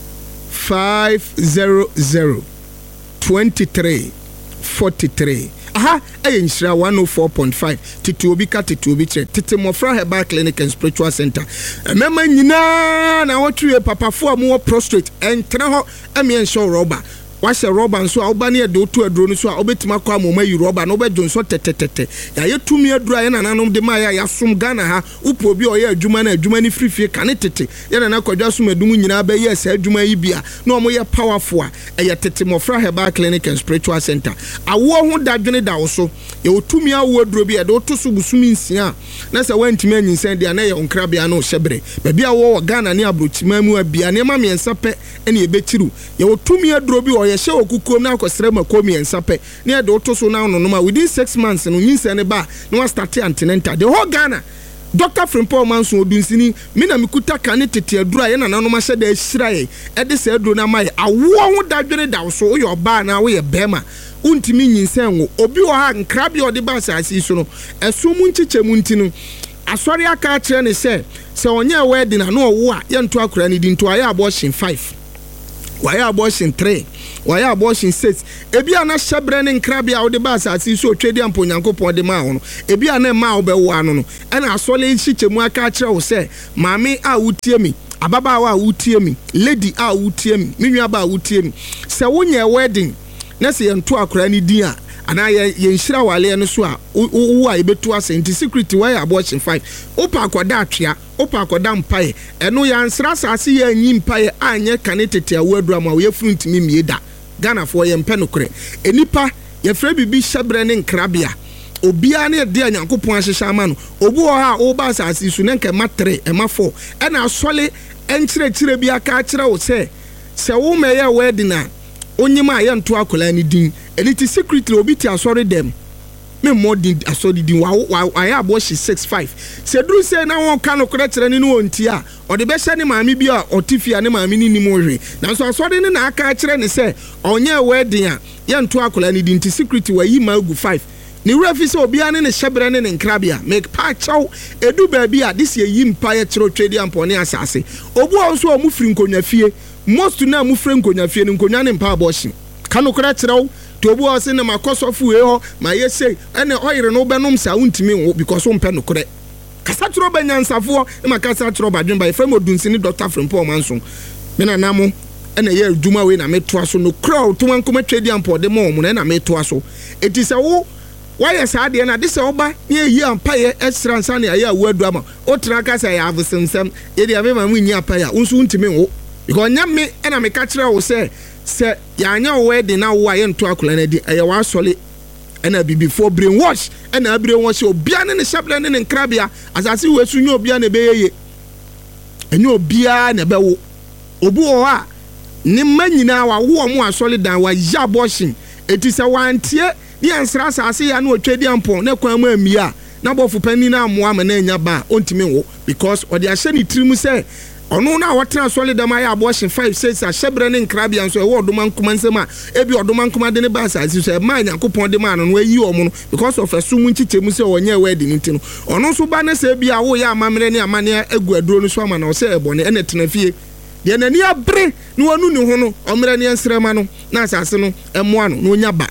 Speaker 2: five zero zero twenty-three forty-three. Aha, eh nshira one oh four point five titi obi ka titi obi che titi Timofra Herbal Clinic and Spiritual Center. Emema nyina na wotwe papafo amu prostrate entra ho eme ensho roba wase roba nso a oba ne de otu aduro nso a obetima kwa moma yi roba na obejo nso tetetete ya yetumi adura ye nananom de ma ya yasom Ghana ha upo obi oye adwuma na adwuma ni frifie kane tete ye nana kwadwa som adum nyina ba ye sa adwuma yi bia na omo ye powerful a ye tete Timofra Herbal Clinic and Spiritual Center awo ho dadwene da wo so ye otumi awo aduro bia de otoso busumi nsia na se wantimi anyinsan dia na ye onkra bia na o hyebre ba bia wo Ghana ne abrochima mu abia ne ma miensa pe ene ye bechiru ye otumi aduro bi ye she okukom na akosere makomi ensape ne de otoso na no no within six months no nyinsa ne ba no start antenatal the whole Ghana Doctor Frimpong Manson odunsini me na mekuta kane tete adura ye na nanom ahye da ahira ye e de se aduro na mai awo ho dadwene da so wo ye oba na wo ye bema untimi nyinsa enwo obi wo ha nkrabia ode ba asasi so no eso mu nchichemu ntinu asori aka kire ne se se onye wedding na no wo a ye nto akura ni di nto aye abortion five why abortion three why abortion six ebi ana hyebre ne nkrabia wo de ba asasi so twedi ampo nyankopon de ma ho no ebi ana ma wo be wo ano no ena asole hyichemu aka kire wo se maame a wutie mi ababa a wutie mi lady a wutie mi menwa ba wutie mi se wonye wedding na se yento akora ni din a ana ye yenhira wale no so a wo a ebetu asenti secret why abortion five opa akoda atwea opa akoda mpae eno ya nsra asase ya anyi mpae anye kanetete awadura ma wo fruntimi mieda Ghana for ye mpe nokre enipa ye fra bibi hyebre ne nkrabia obia ne de Nyankopon ahyehya ama no obu ho ha o ba asase su ne nka ma three e ma four e na asole enkyire kyire bia ka kyire wo se se wo meye wedding a onyima ye nto akola ni din elite secretly obi ti asori dem me more din asori din wa wa abo she six five se duru se na won ka no kore kyire ni no nti a o de be hye ne maami bia otifia ne maami ni ni mo hwe na so asori ne na aka kyire ne se onye wedding a ye nto akola ni din ti secretly wa yi ma gu five ni refi se obia ne ne hyebre ne ne nkrabia make pa chaw edu ba bia this ye yi mpa ye kyiro twedi ampone asase obu a so o mu firi nkonya fie most na mu firi nkonya fie ne nkonya ne mpa abortion kanu kora kyerɛw to obu a se ne makosofu e ho ma ye sei ene oyire no benom sa untimi wo because wo mpa no kore kasa kyerɛ ba nyansafo ne makasa kyerɛ ba dwemba e frem odunsini Doctor Frimpong Manson me na namo ene ye adwuma we na metoa so no crowd to wankoma twedi ampode mo mo na metoa so eti se wo why sa de na this oba ye yi ampaye extra nsa ne aye awu adu ama o tra ka say have semsem ye de ame ma mu nyi ampaye unsu ntimi wo because nya me na me ka kire wo say say ya nya wo de na wo aye nto akola na di aye wa sole ena bi before brain wash ena brain wash obia ne ne shaple ne ne nkrabia asase we su nya obia ne be yeye enya obia ne be wo obu o ha ni manyina wa wo mo asole dan wa ya abortion eti se wantie ni ansra asase ya na otwedi ampon na kwan ma amia na bofu pani na amoa ma na anya ba ontimi wo because odi ahye ni tirimu se ono na wotena solid am ya abortion five six a shebre ne nkrabia nso e wo odoma nkoma nsema ebi odoma nkoma de ne ba asase so e ma Nyankopon de ma no ayi omo no because of asum nchichemu se onye wedding nti no ono so ba na se bia wo ya amamre ne amane agu aduro no so ama na o se ebone ene tena fie de na ni abre no wanu ni ho no omre ne nsrema no na asase no emoa no no nya ba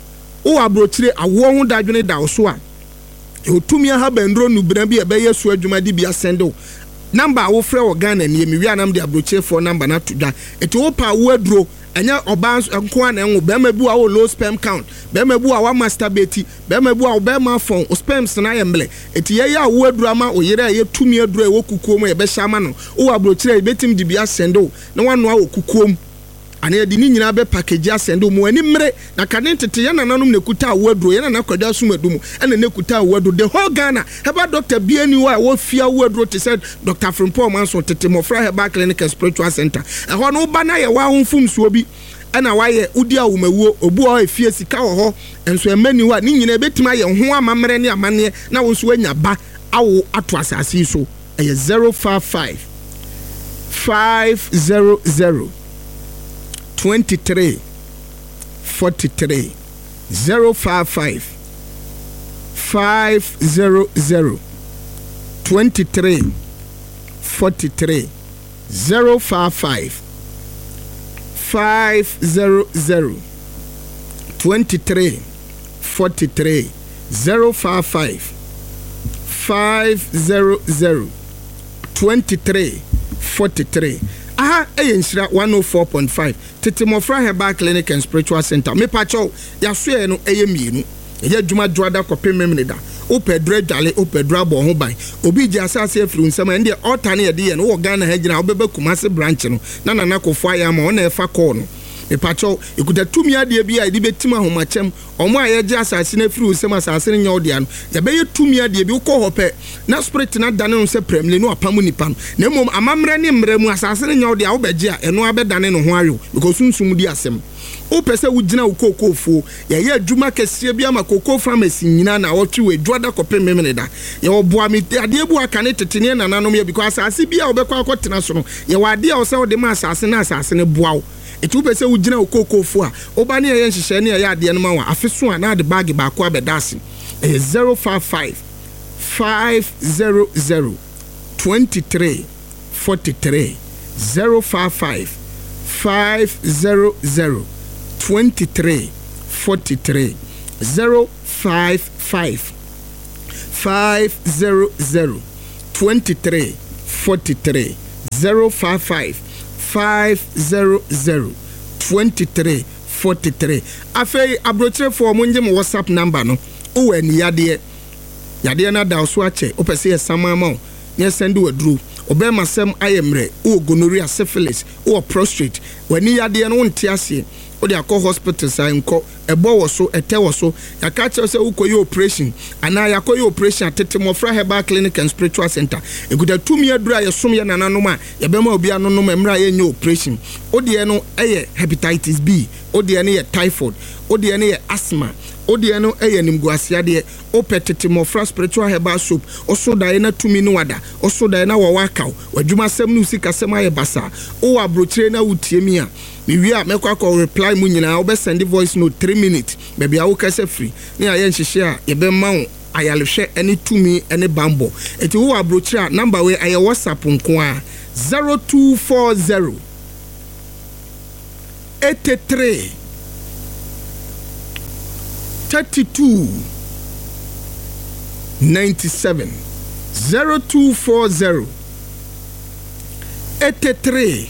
Speaker 2: o abrochire awo ho dadwene da so a otumi ha bandro nu bran bi e be yesu adwuma di bia sendo number wo frɛ wo Ghana ni mi wi anam de abrochire for number na tudwa eti wo pa wo aduro enya oba nko an enwo be ma bu a wo low sperm count be ma bu a wa masturbate be ma bu a be ma fon o sperms na yemble eti ye ya wo aduro ama o yere ye tumi aduro e wo kukuom e be hyama no wo abrochire e betim di bia sendo na wano a wo kukuom ane di ni nyina be package asendo mu ani mre na kane tete ya nananom ne kuta awadro ya na kwada sumadumu ene ne kuta awadro the whole Ghana heba Doctor Biani wa wo fia awadro te said Doctor Frimpong Manson tete mofra heba clinic and spiritual center e ho no ba na ye wa honfum so bi ana wa ye udi awumawuo obu o efie sika wo ho enso emani wa ni nyina betima ye ho amamre ne amane na wo so anya ba awo ato asase so e zero five five five zero zero twenty-three forty-three zero five five five zero zero twenty-three forty-three zero five five five zero zero twenty-three forty-three zero five five five zero zero twenty-three forty-three. Aha, Eyenshira one oh four point five. Tete Mofra Herbal Clinic and Spiritual Center. Me pacho ya sue no eye mienu. Ye dwuma dwada kopem memne da. Opedre dale opedra bo ho ban. Obi ji asase afiri nsama ende altar na ye de ye no wo Ghana ha gina obebe Kumasi branch no. Na nana kofo ya ma ona efa call no. Me pacho ikuta tumi ade bia ide betima homachem omo aye je asase na afiri nsama asase nya odia no. Ya be ye tumi ade bi ukọ hope na spirit na dane no se premle no apamu nipa no. Na mom amamre ne mre mu asase nya odia wo beje a eno abedane no ho ayo because sunsum di asem. O pese wo gina wo kokofo ya ye adwuma kese bia ma kokofo pharmacy nyina na wo twi we dwada kopem memene da ye wo boa me ade bu aka ne tetene na nanom ye because asase bia wo bekwa akotena so no ye wa ade a wo se wo de ma asase na asase ne boa wo etu pese wo gina wo kokofo a oba ne ye nhihye ne ye ade no ma wa afeso a na ade bag ba ko abedase e zero five five five zero zero twenty-three forty-three zero five five five zero zero twenty-three forty-three zero five five five zero zero twenty-three forty-three zero five five five zero zero twenty-three forty-three. Afei abrochire for mo nje mo WhatsApp number no o eni yade yade na da so ache o pese yesama ma o ne send we dru obe masem ayemre o gonorrhea syphilis o prostrate wani yade no nte ase o de akọ hospital sai nko ebo wo so ete wo so ya ka che se ukoyi operation ana ya koyi operation atete Mofra Herbal Clinic and Spiritual Center ekuta tumi adura ye som ye nananom a ye be ma obi anonom emra ye nye operation o de no eye hepatitis B o de ne ye typhoid o de ne ye asthma o de no eye nimguasia de o petete Mofra Spiritual Herbal Soap o so da na tumi no wada o so da na wo wakaw wadwuma sem no sika sem aye basa o abrochire na wutie mi a mi wi a mekwa ko reply mu nyina o be send voice note three minutes baby a wo kase free ni aye nhihye a ye be ma wo ayalhwe ene tumi ene bambo eti wo abrochire number we aye WhatsApp nko a zero two four zero eighty-three thirty-two ninety-seven zero two four zero eighty-three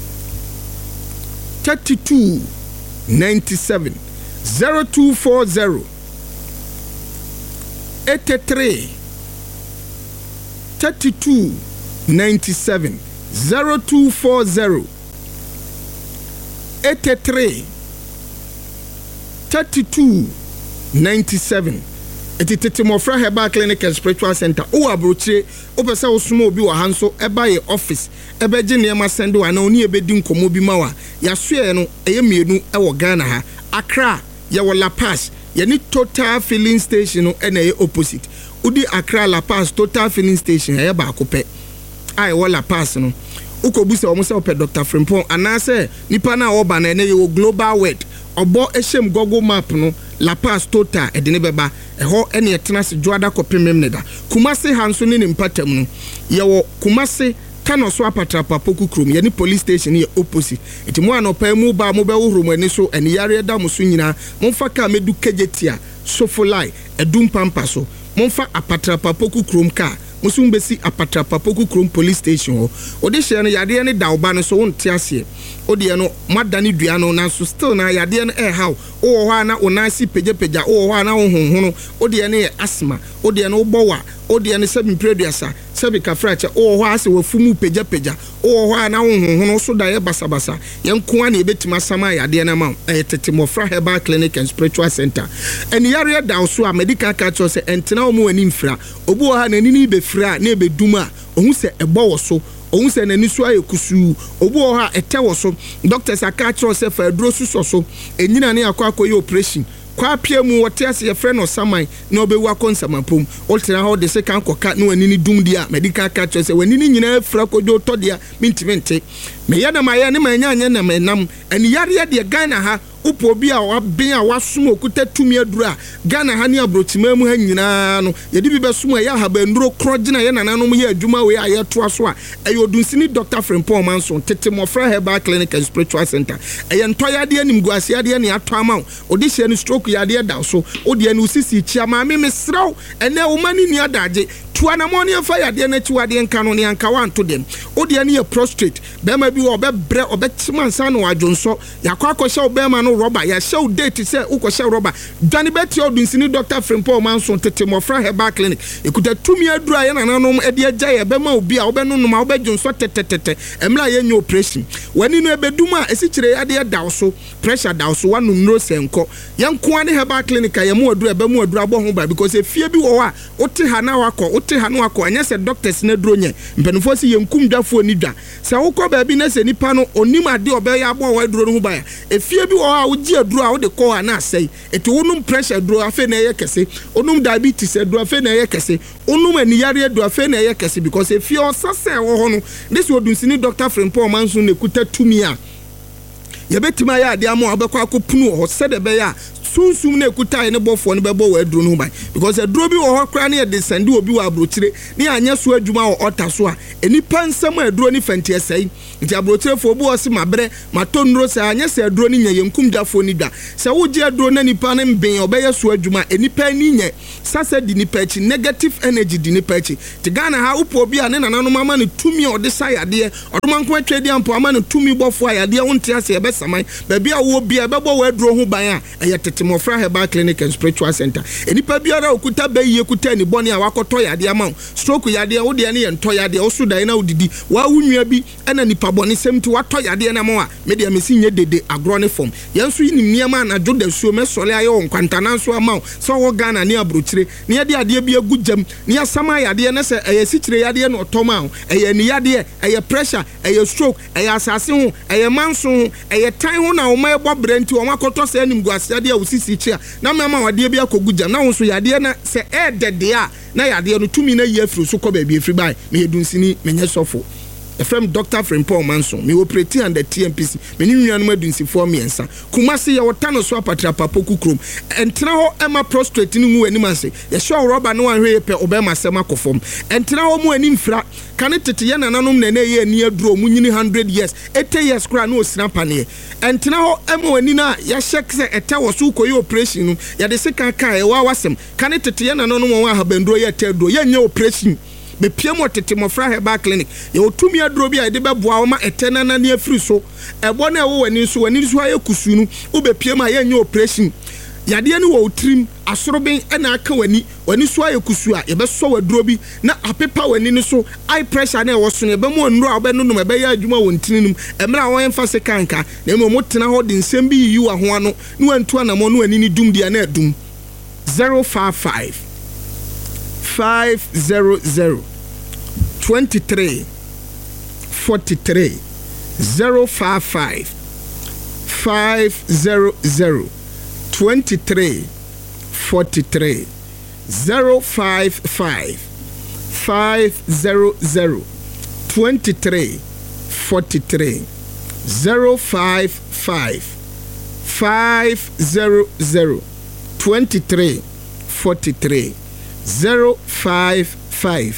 Speaker 2: thirty-two ninety-seven zero two four zero eighty-three thirty-two ninety-seven zero two four zero eighty-three thirty-two ninety-seven etitete Mofra Herbal Clinic and Spiritual Center o abrochire o pese o sumo obi wa hanso eba ye office ebe je ne ma send wa na oni ebedi nkomo bi ma wa ya soe no eye mienu e wo Ghana ha Accra ye wo La Paz ye ni Total Filling Station no e na ye opposite udi Accra La Paz Total Filling Station e ba akopɛ ai wo La Paz no ukobusa o mo se o pe Doctor Frimpong anase nipa na oba na ne ye wo Global World obo ehjem Google Map no La Paz Total edine beba eho ene etena se joada kopemem ne da Kumasi hanso ne nimpatam no ye wo Kumasi kano so apatrapa poku krom ye ni police station ye opposite eti mo anopa mu ba mo be wohoro mo ani so ene yare da mo so nyina mo fa ka medu kejetia sofolai edum pampa so mo fa apatrapa poku krom ka musum besi apatrapa poku krom police station ho odi hye no yade ne da oba no so wonte ase odi no madane dua no na so still na yade no eh how o ho na onasi peje peja o ho na honhono odi ne asthma odi no bowa odi ne sebi preduasa sebi kafrache o ho ase wafumu peja peja o ho na honhono so da ye basa basa ye nko na ebetima sama yade na ma etete Mofra Herbal Clinic and Spiritual Center eni yare da so a medical culture se entena o mu ani mfra obu o ha na ni be fra na ebeduma ohun se ebo wo so ohun se na ni so ayekusu obu o ha ete wo so doctors aka culture se fa aduro su so enyina ne akwa akoyi operation kwa pia mu wote ase ye friend no saman na obewu akonsamapom oltena ho de se kan koka na wani ni dum dia medical culture se wani ni nyina fra kojo to dia mintimente me ya na maye ne manya anya na menam ani yare de Ghana ha upo bi a waben a wasom okuta tumi adura Ghana ha ne abrotima mu ha nyina no ye di bi besom ya ha ba nduro krogina ye nananom ye adwuma we aye to aso a ayo dunsini Doctor Frimpong Manson tete Mofra Herbal Clinic and Spiritual Center aye ntoya de anim guase ade ne ato ama odi hye no stroke ya de da so odi ne usisi chia ma me mesraw ene wo mani ni adaje tuana moni afa ya de na chiwade nka no ne anka wanto dem odi ne ye prostrate be ma bi wo be bre obetima nsa no adwonso yakwa akosha be ma no rubber ya show date say ukosha rubber dwane beti odunsini Doctor Frimpong Manson tete Mofra Herbal Clinic ekuta tumi adura ye nananom ede agya ye be ma obi a obe nonum a obe dwonso tetetete emla ye nya operation wani no ebeduma esikire ya de da so pressure da so wanum no senko yanko ane Herbal Clinic ya mu adura be mu adura bo ho ba because efie bi wo a ote ha na wakọ ote ha no wakọ anya se doctors na duro nye mpenfo si yenkum dwafo ni dwa se wokọ ba bi na se nipa no onim ade obe ya bo wa duro no ho ba ya efie bi wo a uji aduro a wo de ko ana asai eti wonum pressure aduro afa na ye kese onum diabetes aduro afa na ye kese onum aniyare aduro afa na ye kese because efie osase wo ho no this wodunsini Doctor Frimpong Manson ne kuta tumi a yebetima ya ade amo abekọ akopunu ho sede be ya sunsum na ekuta ne bofo ne bebo wa aduro no ban because aduro bi wo ho kra na ye de sende obi wa abrochire ne anya so adwuma wo ota so a enipa nsam aduro ni fanti esai nti abrochire fo obi wo se mabre matonro se anya se aduro ni nya yenkum dafo ni da se wo je aduro na nipa ne mben obeye so adwuma enipa ni nye sasa di nipa chi negative energy di nipa chi ti Ghana ha upo obi a ne nananom ama ne tumi o de sayade odomanko atwedi ampo ama ne tumi bofo ayade wonte ase ebe saman ba bia wo bia bebo wa aduro ho ban a eye tete mofra herbal clinic and spiritual center enipa biara okuta bayi ekuta ni boni a wakoto yade ama stroke yade wo de ne ento yade wo so dan na odidi wa wunua bi ena nipa boni semti wato yade na mo a me de amesi nye dede agro ne form yenso yi niam na joda suo me sole aye on kwantana so ama so wo Ghana ne abrochire ne yade ade bi agujam ne asama yade ne se eye sichire yade no toma eye ni yade eye pressure eye stroke eye asase ho eye manso ho eye tan ho na wo ma ebo brenti wo makoto se anim guase yade a wosisi chia na mama wade bi akogujam na wo so yade na se e dede a na yade no tumi na ye afiri so ko ba bi afiri bai me hedunsini menye sofo from Doctor Frimpong Manson me operate under T M P C me ni nuanu madunsi for me ensa kumase ye wotano so apatra papoku krom entra ho ema prostrate ni mu anim ase ye show rubber no anhwe pe obema sema kofom entra ho mu anim fra kan tete ye nananom na na ye ani aduro mu nyini one hundred years eighty years kra na osina pane entra ho ema ani na ya shek se ete wo so koyi operation no ya de se kan kan e wa wasem kan tete ye nananom won ahabanduro ye teduro ye nya operation be piemo tete mofra herbal clinic ye otumi aduro bi a de beboa wo ma etena na ne afiri so ebo na wo wani so wani so aye kusunu wo be piemo aye nya operation yade ne wo trim asoroben na aka wani wani so aye kusu a ye be so waduro bi na apepa wani ne so eye pressure na wo so ne be mo nro a be no no be ya adwuma wo ntininum emra wo emfa se kanka na mo motena ho de nsem bi yi wa ho ano no wantu anamo no ani ni dum dia na adum zero five five five zero zero twenty-three forty-three zero five five five zero zero twenty-three forty-three zero five five five zero zero twenty-three forty-three zero five five five zero zero twenty-three forty-three zero five five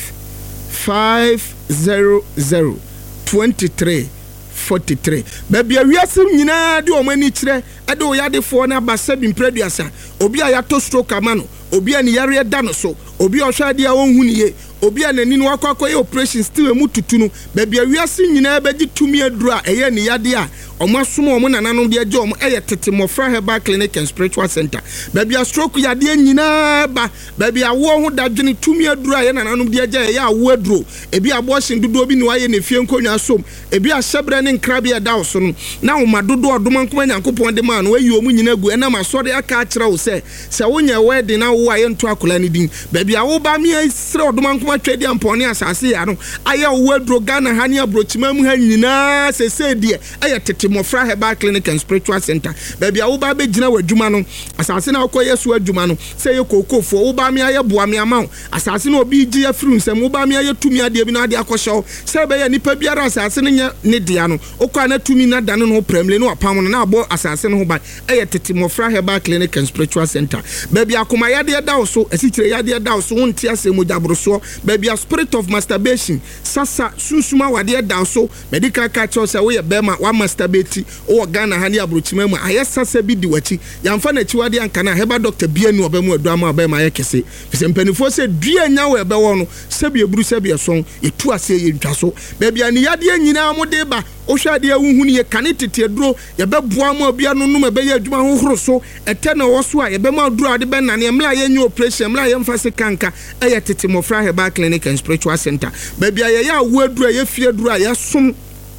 Speaker 2: five zero zero twenty-three forty-three baby awiasem nyina de o mani kire e de o yade fo na ba sebi mpreduasa obi a yato stroke amano obi a ne yare da no so obi a hwade a wonhu niye obi a nani no akwakoye operation still mu tutunu baby awiasem nyina beji tumi aduru a eye ne yade a omasom omo nananom de age omo eye tete mofra herbal clinic and spiritual center baby a stroke yade nyina ba baby a wo ho dadwene tumi aduru a ye nananom de age eye a wo aduru ebi abortion dodo bi ne waye ne fie nkonwa som ebi a hyebre ne nkrabe e da wo so no na wo madodo odoma nkoma nyankopon de ma no wayi omu nyina gu ena masode aka akira wo se se wonya wedding na wo aye nto akola ne din baby a wo ba mi asire odoma nkoma twedi ampone asase ya no aye wo aduru Ghana ha ne abrochima mu ha nyina se se de aye tete mofra herbal clinic and spiritual center baby a wo ba be gina wadwuma no asase na akoye so adwuma no se ye kokofo wo ba mi aye boa mi ama asase na obi gi afiri nsem wo ba mi aye tumi ade bi na ade akosho se be ye nipa biara asase ne nya ne dia no okwa na tumi na dane no premle no apam no na abo asase no ho ba aye tete mofra herbal clinic and spiritual center baby akoma yade da wo so asikire yade da wo so wonti asemu jabroso baby a spirit of masturbation sasa susuma wade da wo so medical culture se wo ye bema wa masturbate o Ghana ha ne abrochima mu ayesa se bi di wachi yamfa na chiwade anka na heba doctor bianu obamu aduama obama ayekese fise mpanifo se dua nya we be wo no se bi eburu se bi eson etu ase ye ntwaso baby ani yade nyina amode ba o hwade ahunhu ne kane tete aduro ye beboa ma bia no no me be ye adwuma hohoro so ete na wo so a ye be ma aduro ade be na ne mla ye nya operation mla ye mfa se kanka eye tete mofra herbal clinic and spiritual center baby aye ya wo aduro ye fie aduro a ye som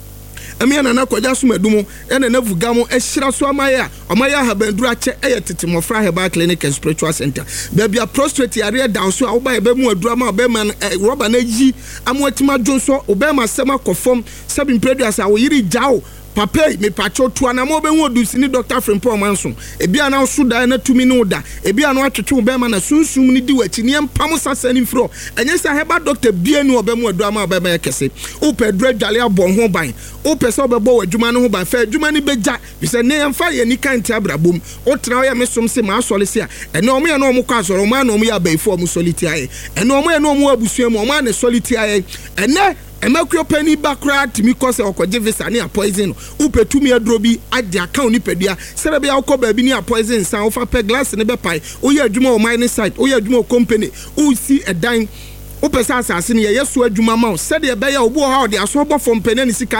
Speaker 2: Ami na na kwaja so madumo ena na vugamo ehira so amaya amaya habanduru ache eye tete mofra herbal clinic and spiritual center baby a prostrate area down so oba ebe mu aduru ma oba man rubber na yi amotima dwonso oba ma sema kofom sabi mpreduas a wo yiri jawo papa me pacho tu ana mo be hu odusini Doctor Frimpong Manson ebi ana so da na tumi no da ebi ana atwetwe be ma na sunsum ni di wachi ne mpam sasani fro enye sa heba doctor bienu obemu adu ama obema yakese o pedro dwale abon ho ban o pese obebo wadwuma no ho ban fa adwuma ni beja bi se ne yemfa ye ni kan ti abrabom o tra o ya mesom se ma asole se a ene omo ye no omo kwa asoro ma na omo ya baifo omo soliti aye ene omo ye no omo abusua mu omo na soliti aye ene emakro pani bakra timi kose okoje visa ni a poison upetumi aduro bi ade account ni pedua serebe ya uko baabi ni a poison san ofa pe glass ne be pai oye adwuma o mining site oye adwuma o company o si edan o pesa asase ni ye yeso adwuma ma o sede be ya obo ha o de aso bo fom penani sika